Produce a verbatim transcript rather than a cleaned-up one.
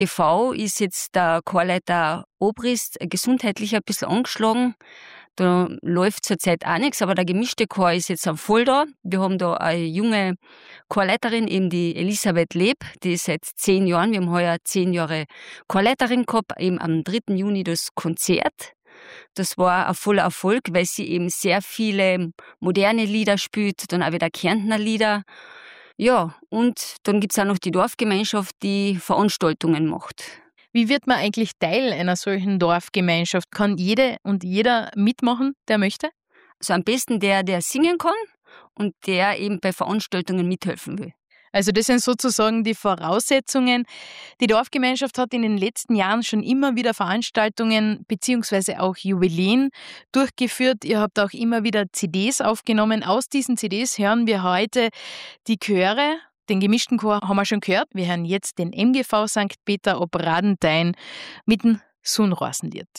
E V ist jetzt der Chorleiter Obrist gesundheitlich ein bisschen angeschlagen. Da läuft zurzeit auch nichts, aber der gemischte Chor ist jetzt voll da. Wir haben da eine junge Chorleiterin, eben die Elisabeth Leb, die ist seit zehn Jahren, wir haben heuer zehn Jahre Chorleiterin gehabt, eben am dritten Juni das Konzert. Das war ein voller Erfolg, weil sie eben sehr viele moderne Lieder spielt, dann auch wieder Kärntner Lieder. Ja, und dann gibt es auch noch die Dorfgemeinschaft, die Veranstaltungen macht. Wie wird man eigentlich Teil einer solchen Dorfgemeinschaft? Kann jede und jeder mitmachen, der möchte? Also am besten der, der singen kann und der eben bei Veranstaltungen mithelfen will. Also das sind sozusagen die Voraussetzungen. Die Dorfgemeinschaft hat in den letzten Jahren schon immer wieder Veranstaltungen bzw. auch Jubiläen durchgeführt. Ihr habt auch immer wieder C Ds aufgenommen. Aus diesen C Ds hören wir heute die Chöre. Den gemischten Chor haben wir schon gehört. Wir hören jetzt den M G V Sankt Peter ob Radenthein mit dem Sunrasenlied.